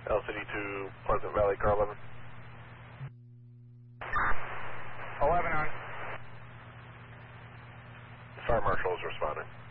LCD to Pleasant Valley, car 11. 11 on. Fire marshal is responding.